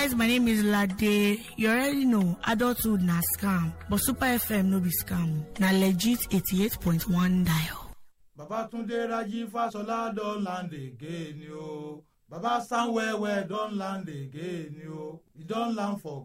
Guys, my name is Lade. You already know adulthood na scam, but Super FM no be scam. Na legit 88.1 dial. Babatunde Raji Fasola don land again, yo. Baba Sanwewe don land again, yo. He don land for